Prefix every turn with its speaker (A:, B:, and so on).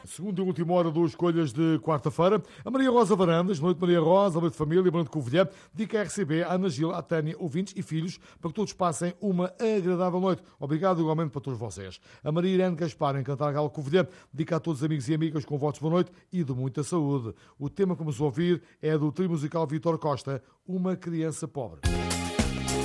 A: Segunda e última hora do Escolhas de quarta-feira. A Maria Rosa Varandas, boa noite Maria Rosa, boa noite família, boa noite Covilhã. Dica RCB, à Ana Gil, à Tânia, ouvintes e filhos, para que todos passem uma agradável noite. Obrigado igualmente para todos vocês. A Maria Irene Gaspar, em Cantargal, Covilhã, dica a todos os amigos e amigas com votos de boa noite e de muita saúde. O tema que vamos ouvir é do trio musical Vítor Costa, Uma Criança Pobre.